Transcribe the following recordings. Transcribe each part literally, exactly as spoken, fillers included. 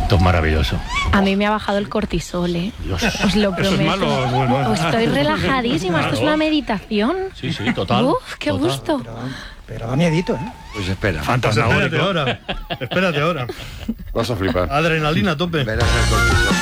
Esto es maravilloso. A mí me ha bajado el cortisol, ¿eh? Dios. Os lo prometo. Eso es malo, bueno. Estoy relajadísima, Claro. esto es una meditación. Sí, sí, total. Uf, qué total. gusto. Pero, pero da miedito, ¿eh? Pues espera. Pues espérate ahora. Espérate ahora. Vas a flipar. Adrenalina a tope. Verás el cortisol.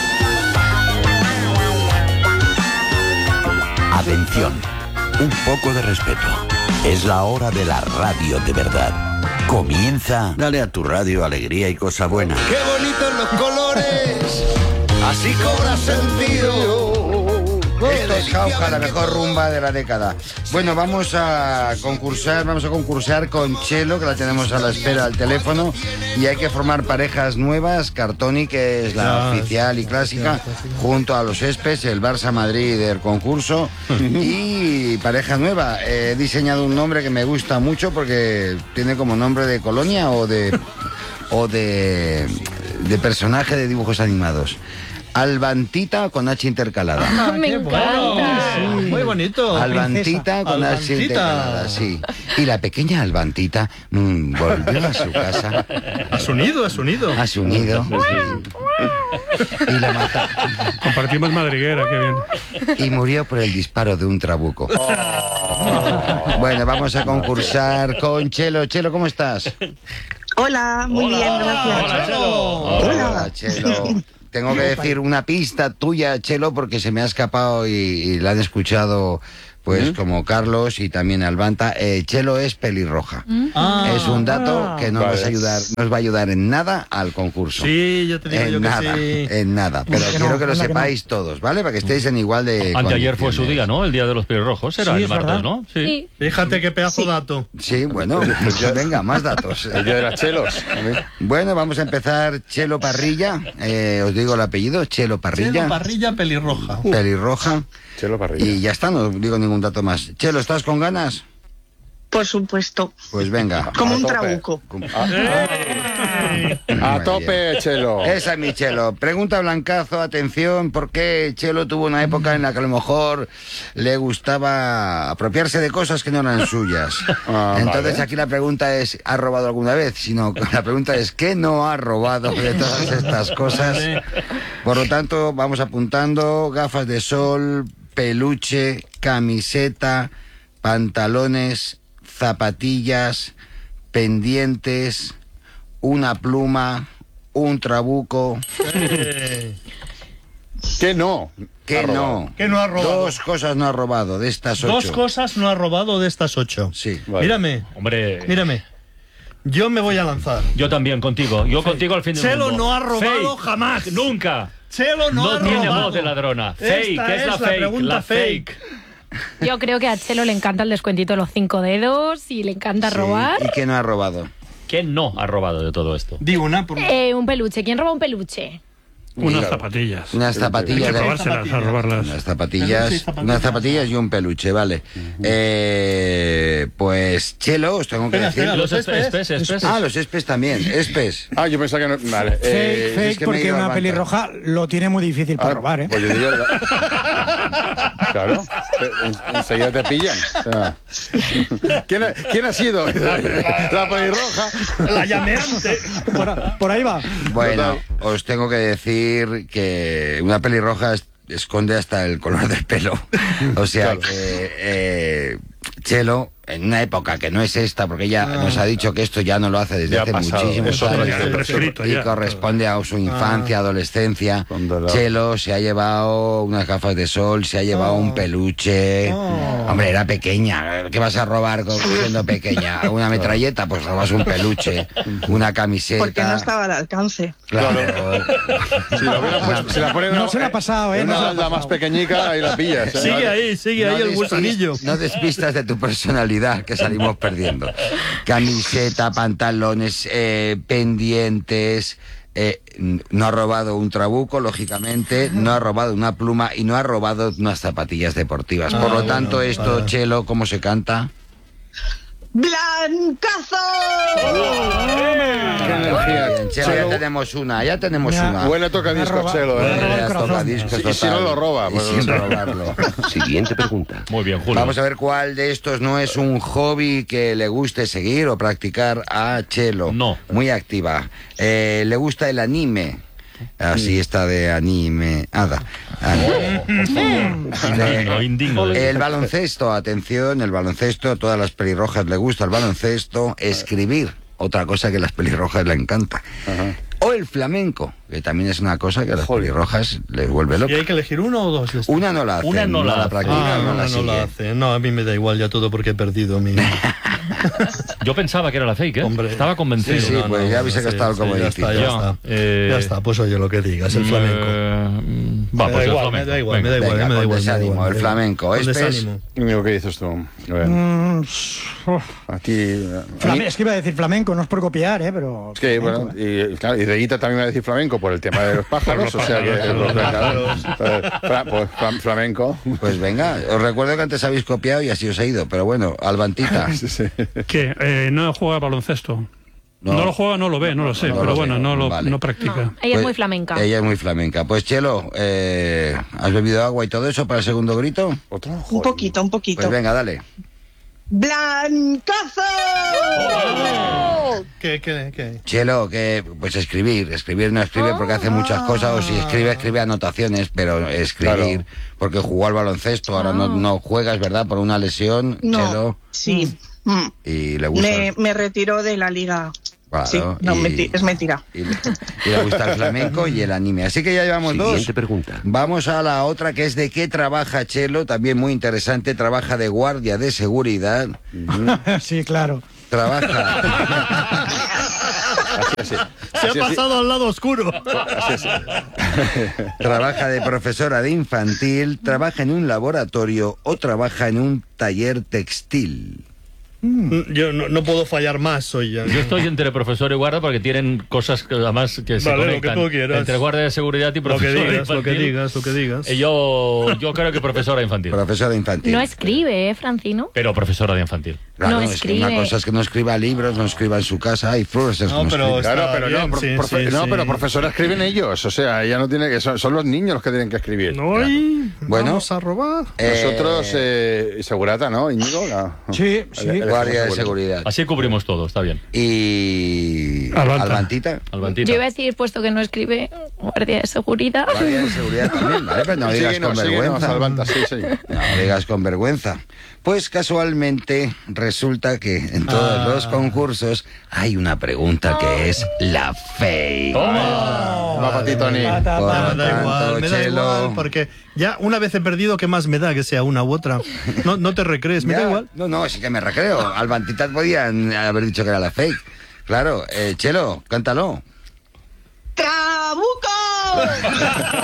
Atención, un poco de respeto. Es la hora de la radio de verdad. Comienza. Dale a tu radio alegría y cosa buena. ¡Qué bonitos los colores! Así cobra sentido. Esto es Jauja, la mejor rumba de la década. Bueno, vamos a concursar, vamos a concursar con Chelo, que la tenemos a la espera al teléfono, y hay que formar parejas nuevas. Cartoni, que es la Ya, oficial y clásica, junto a los Espes, el Barça Madrid del concurso, y pareja nueva. He diseñado un nombre que me gusta mucho porque tiene como nombre de colonia o de o de, de personaje de dibujos animados. Albantita con H intercalada. Ah, Me qué encanta. bueno. Sí, muy bonito. Albantita con H Albantita. intercalada, sí. Y la pequeña Albantita mm, volvió a su casa, A su nido, a su nido. a su nido, y la mata, Compartimos madriguera, qué bien. y murió por el disparo de un trabuco. Bueno, vamos a concursar con Chelo. Chelo, ¿cómo estás? Hola, muy bien, gracias. Hola, Chelo. Hola, Chelo. Tengo que decir una pista tuya, Chelo, porque se me ha escapado y, y la han escuchado, pues, como Carlos y también Albanta. Eh, Chelo es pelirroja. Ah. Es un dato que no Vale. nos, va a ayudar, nos va a ayudar en nada al concurso. Sí, yo te digo yo En que nada, sí. en nada. Pero que quiero no, que lo anda que sepáis todos, ¿vale? Para que estéis en igual de Anteayer fue su condiciones. día, ¿no? El día de los pelirrojos. Era Sí, el es martes, verdad. ¿no? Sí. Fíjate qué pedazo dato. Sí, bueno, pues venga, más datos. El día de las chelos. Bueno, vamos a empezar. Chelo Parrilla, eh, os digo el apellido, Chelo Parrilla, Chelo, parrilla pelirroja. pelirroja, Chelo parrilla. y ya está, no digo ningún dato más. Chelo, ¿estás con ganas? Por supuesto, Pues venga. como A un tope. trabuco. A Muy tope, Chelo. Esa es mi Chelo. Pregunta Blancazo, atención, ¿por qué Chelo tuvo una época en la que a lo mejor le gustaba apropiarse de cosas que no eran suyas? Ah, Entonces vale. aquí la pregunta es, ¿ha robado alguna vez? Sino la pregunta es, ¿qué no ha robado de todas estas cosas? Por lo tanto, vamos apuntando: gafas de sol, peluche, camiseta, pantalones, zapatillas, pendientes, una pluma, un trabuco. ¿Qué no? ¿Qué Ha robado. no? ¿Qué no ha robado? Dos cosas no ha robado de estas ocho. Dos cosas no ha robado de estas ocho. Sí. Vale. Mírame, Hombre, mírame. Yo me voy a lanzar. yo también contigo. Yo contigo al fin del Chelo mundo. no ha robado Fake. jamás. Nunca. Chelo no, No, ha tiene robado. voz de ladrona. Fake, Esta ¿qué es, es la la fake? pregunta la fake. Yo creo que a Chelo le encanta el descuentito de los cinco dedos y le encanta Sí. robar. ¿Y qué no ha robado? ¿Quién no ha robado de todo esto? Digo una por Eh, un peluche. ¿Quién roba un peluche? Unas zapatillas. Unas zapatillas. de- probárselas a robarlas. Unas zapatillas, Peluche y zapatillas. unas zapatillas y un peluche, vale. eh, pues Chelo, os tengo que Espera, decir. espera, Los los espes, espes. espes, espes. Ah, los espes también, espes. Ah, yo pensaba que no. Vale. Fake, Eh, fake, es que me he porque ido al una banco. pelirroja lo tiene muy difícil para ah, robar, ¿eh? Pues yo digo. la- Claro. En- enseguida te pillan. O sea, ¿Quién, ha, ¿Quién ha sido? La pelirroja. La llameante. Por, a- por ahí va. Bueno, os tengo que decir que una pelirroja es- esconde hasta el color del pelo. O sea Claro. que eh, Chelo, en una época que no es esta, porque ella nos ha dicho que esto ya no lo hace desde Ya ha hace pasado, muchísimos es otro años. ya, y- prescrito y ya. corresponde a su infancia, adolescencia. Cuando la- Chelo se ha llevado unas gafas de sol, se ha llevado un peluche. Hombre, era pequeña. ¿Qué vas a robar con- siendo pequeña? ¿Una metralleta? Pues robas un peluche, una camiseta. Porque no estaba al alcance. Claro. Si la, hubieran puesto- si la ponen No una- se la ha pasado, ¿eh? en No Una se la ha balda más pasado. pequeñica, ahí la pillas. ¿eh? Sigue ahí, sigue ahí No el despis- gusanillo. No despistas de tu personalidad, que salimos perdiendo. Camiseta, pantalones, eh, pendientes. eh, n- no ha robado un trabuco, lógicamente. No ha robado una pluma y no ha robado unas zapatillas deportivas. Por lo tanto, esto, Chelo, ¿cómo se canta? ¡Blancazo! Qué energía. Bien, Chelo, ya tenemos una, ya tenemos Me ha- una. Huele a tocadiscos, roba- Chelo. me ha ¿eh? robado el Ya corazón. toca discos, Sí, y si total. no lo roba, Y pues- sin robarlo. Siguiente pregunta. Muy bien, Julio. Vamos a ver cuál de estos no es un hobby que le guste seguir o practicar a Chelo. No. Muy activa. Eh, le gusta el anime. Así está de anime. Ada. Indigno, indigno. El baloncesto, atención, el baloncesto, todas las pelirrojas le gusta el baloncesto, escribir, otra cosa que a las pelirrojas le encanta. Ajá. O el flamenco, que también es una cosa que a las Joder. pelirrojas les vuelve ¿Y loco. hay que elegir uno o dos? de estos? Una no la hace, Una no la hace. practica, Ah, no no, la no sigue. la hace. No, a mí me da igual ya todo porque he perdido mi... Yo pensaba que era la fake, ¿eh? Hombre. Estaba convencido. Sí, sí, pues ya habéis gastado el ya comodín. está, ya Ya, está. eh, Ya está, pues oye lo que digas, el flamenco. Eh, va, Me pues da el igual, flamenco. me da igual, me Venga. da igual, Venga, me da con igual. me da desánimo, igual, el me da flamenco. igual. Con Este es- desánimo. Amigo, ¿qué dices tú? A ver, Mm, a ti... a flame- mí- es que iba a decir flamenco, no es por copiar, ¿eh? Pero. Es que, bueno, flamenco, ¿eh? y, claro, y Reguita también va a decir flamenco por el tema de los pájaros, o sea que... claro, eh, fra- pues, fla- flamenco. Pues venga, os recuerdo que antes habéis copiado y así os ha ido, pero bueno, Albantita. Sí, sí. ¿Qué? Eh, ¿No juega baloncesto? No. lo juega, no lo ve, no lo sé, no pero lo bueno, sé, no lo vale. no practica. No, ella es Pues, muy flamenca. Ella es muy flamenca. Pues Chelo, eh, ¿has bebido agua y todo eso para el segundo grito? ¿Otro? Un Joder. poquito, un poquito. Pues venga, dale. ¡Blancazo! ¿Qué, qué, qué? Chelo, que pues escribir, escribir no escribe porque hace muchas cosas, o si escribe, escribe anotaciones, pero escribir, Claro. porque jugó al baloncesto, ahora no, no juegas, ¿verdad? Por una lesión, No, Chelo, sí. Mm. y le gusta... Me, me retiró de la liga. Claro, Sí, no, y- menti- es mentira. Y, le- y le gusta el flamenco y el anime. Así que ya llevamos dos. Siguiente pregunta. Vamos a la otra, que es de qué trabaja Chelo, también muy interesante. Trabaja de guardia de seguridad. Sí, claro. Trabaja. Así, así. Se Así, ha así. pasado al lado oscuro. Así, así. Trabaja de profesora de infantil. Trabaja en un laboratorio o trabaja en un taller textil. Yo no, no puedo fallar más, soy ya. Yo estoy entre profesor y guarda porque tienen cosas que además que se Vale, lo que conectan tú quieras. entre guardia de seguridad y Lo que profesor digas, lo que infantil. digas, lo que digas. Y yo, yo creo que profesora infantil. Profesora infantil. No escribe, ¿eh, Francino? Pero profesora de infantil. Claro, no es que escribe. una cosa es que no escriba libros, no escriba en su casa. Hay flores que No, no pero- escribe. Claro, Está pero no, bien, pro- sí, profe- sí, no, sí. pero profesora escriben ellos, o sea, ella no tiene que, son, son los niños los que tienen que escribir. No, y Bueno. vamos a robar. Nosotros, eh, segurata, ¿no, Íñigo? La- Sí, sí. el- el- Guardia de seguridad. Así cubrimos todo, está bien. Y... Albanta. Albantita. Albantita. Yo iba a decir, puesto que no escribe, guardia de seguridad. Guardia de seguridad también, ¿vale? Pero no digas Síguenos, con síguenos, vergüenza. Albanta, sí, sí. No digas con vergüenza. Pues casualmente resulta que en todos los concursos hay una pregunta que es la fake. Va para ti, Tony. Pata, Por pata. Me da tanto, igual, me da Chelo. igual, porque ya una vez he perdido, ¿qué más me da que sea una u otra? No, no te recrees, me Ya, da igual. No, no, sí que me recreo. Albantita podían haber dicho que era la fake. Claro, eh, Chelo, cántalo. ¡Trabuco!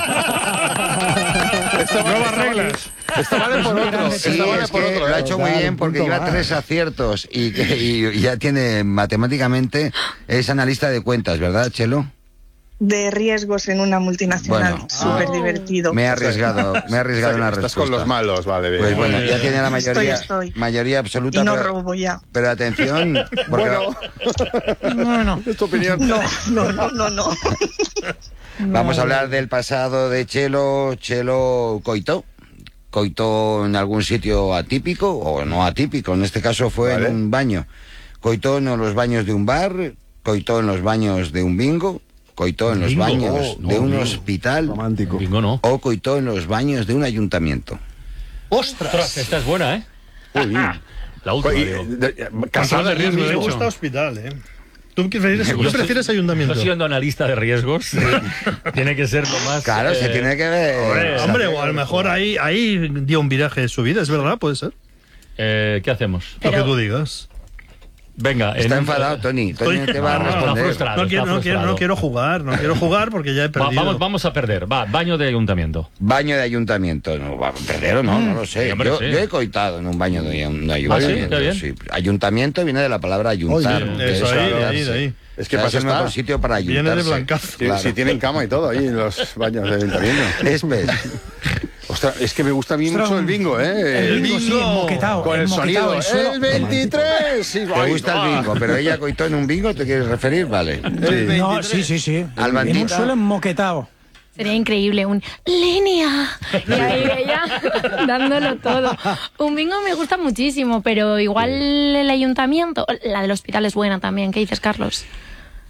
Nuevas reglas. Esta vale por otro. Sí, esta vale es por que otro. lo ha ¿eh? hecho muy Claro, bien un porque punto lleva más. tres aciertos y, que, y ya tiene matemáticamente, es analista de cuentas, ¿verdad, Chelo? De riesgos en una multinacional. Bueno. Súper divertido. Me he arriesgado, me he arriesgado en la Estás respuesta. con los malos, vale. bien. Pues bueno, ya tiene la mayoría, Estoy, estoy. mayoría absoluta. Y no pero, robo ya. pero atención, porque Bueno, No, no. es tu opinión. No, no, no, no, no. vamos a hablar del pasado de Chelo. Chelo coitó. Coitó en algún sitio atípico o no atípico. En este caso fue Vale. en un baño. Coitó en los baños de un bar, coitó en los baños de un bingo, coitó en los Bingo. baños Oh, de no, un bingo. hospital Romántico. Bingo no. o coitó en los baños de un ayuntamiento. Ostras, esta es buena, ¿eh? Muy bien. La última, Y, digo. de- de- Casado de riesgo, Me de hecho. gusta hospital, ¿eh? ¿Tú prefieres, Me tú gusta- prefieres ayuntamiento? Yo siendo analista de riesgos, tiene que ser lo más... Claro, se eh, tiene que ver. hombre, Hombre, o a lo mejor ahí, ahí dio un viraje de su vida, es verdad, puede ser. eh, ¿Qué hacemos? Lo Pero- que tú digas. Venga, Está en- enfadado, Tony. Tony Estoy- te va a No, no, no, responder. frustra. No está quiero, no, quiero, frustrado. no quiero jugar, no quiero jugar porque ya he Va- perdido. vamos, vamos a perder. Va, baño de ayuntamiento. Baño de ayuntamiento, no, va a perder o no, no lo sé. Sí, hombre, yo, sí. yo he coitado en un baño de, de ayuntamiento. ¿Ah, sí? Qué bien. sí. Ayuntamiento viene de la palabra ayuntar. Oye, que eso es ahí, de ahí, ayuntarse. de ahí. Es que O sea, pasa es el mejor está. sitio para Viene ayuntarse. de blancazo. Si, Claro. si tienen cama y todo ahí en los baños de ayuntamiento. Espes. Ostras, es que me gusta a mí Ostras, mucho el bingo, ¿eh? El bingo, sí, el moquetao. Con el, moquetao, sonido. suelo ¡El veintitrés! Sí, Te ay, gusta ah. el bingo, pero ella coitó en un bingo, ¿te quieres referir? Vale. No, sí, sí, sí. Albantita. En un suelo moquetao. Sería increíble un línea. Y ahí ella dándolo todo. Un bingo me gusta muchísimo, pero igual el ayuntamiento, la del hospital es buena también. ¿Qué dices, Carlos?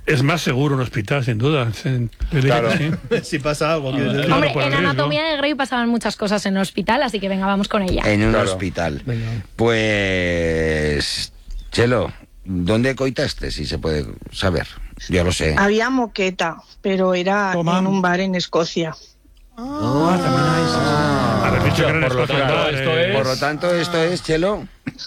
Es más seguro un hospital, sin duda. Sí, Claro. sí. Si pasa algo. que- Claro, Hombre, por el en riesgo. Anatomía de Grey pasaban muchas cosas en el hospital, así que venga, vamos con ella. En un Claro. hospital. Pues, Chelo, ¿dónde coitaste, si se puede saber? Yo lo sé. Había moqueta, pero era Toma. en un bar en Escocia. Ah, también hay. Haber dicho que era en Por lo Escocia, tanto, eh, esto es- Por lo tanto, esto es, Chelo.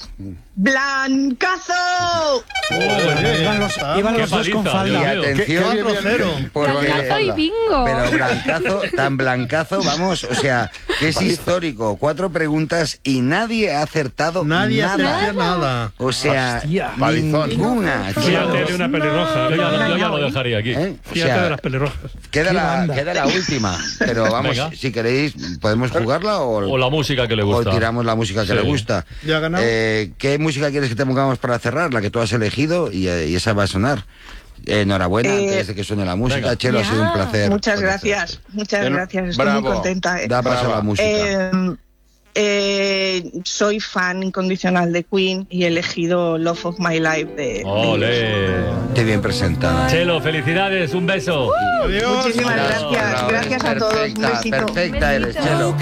¡Blancazo! Iban los, iban Qué los dos con paliza, Y Dios falda. mío. atención, cuatro cero. porque- Blancazo y bingo. Pero blancazo, tan blancazo, vamos, o sea, que es histórico. Cuatro preguntas y nadie ha acertado Nadie hace nada. nada. O sea, Palizón. ninguna. Fíjate Chelo. de una pelirroja. Yo ya, yo ya lo dejaría aquí. ¿Eh? O Fíjate de sea, las pelirrojas. queda Qué la, banda. queda la última. Pero vamos, Venga. si queréis, podemos jugarla o, O la música que le o gusta. tiramos la música que Sí. le gusta. ¿Ya ha ganado? Eh, ¿Qué música quieres que te pongamos para cerrar? La que tú has elegido y, eh, y esa va a sonar. Eh, enhorabuena, Eh, antes de que suene la música. venga. Chelo, ha sido un Ya. placer. Muchas conocerte. gracias, muchas Bueno, gracias. Estoy bravo. muy contenta. eh. Da paso a la Brava. música. Eh, eh, soy fan incondicional de Queen y he elegido Love of My Life de... Ole. Qué bien presentada. Chelo, felicidades, un beso. Adiós. Muchísimas Bravo, gracias, bravo. gracias a todos. Un Perfecta, besito. perfecta eres, Chelo.